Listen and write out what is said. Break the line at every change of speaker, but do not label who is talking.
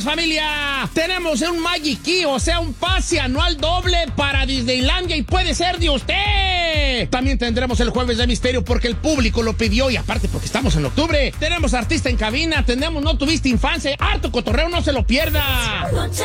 viernes, familia, tenemos un Magic Key, o sea, un pase anual doble para Disneylandia y puede ser de usted. También tendremos el jueves de misterio porque el público lo pidió y aparte porque estamos en octubre. Tenemos artista en cabina, tenemos No Tuviste Infancia, harto cotorreo, no se lo pierda.